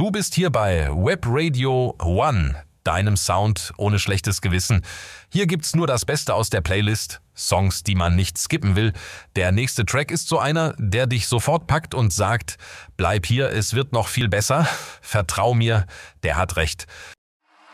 Du bist hier bei Web Radio One, deinem Sound ohne schlechtes Gewissen. Hier gibt's nur das Beste aus der Playlist, Songs, die man nicht skippen will. Der nächste Track ist so einer, der dich sofort packt und sagt, bleib hier, es wird noch viel besser. Vertrau mir, der hat recht.